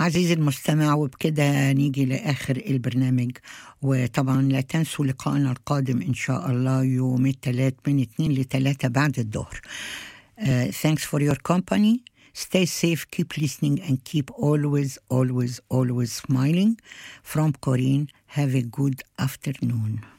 عزيزي المستمع، وبكده نيجي لآخر البرنامج. وطبعا لا تنسوا لقائنا القادم إن شاء الله يوم الثلاث من 2 ل 3 بعد الظهر. Thanks for your company. Stay safe, keep listening, and keep always smiling. From Corinne, have a good afternoon.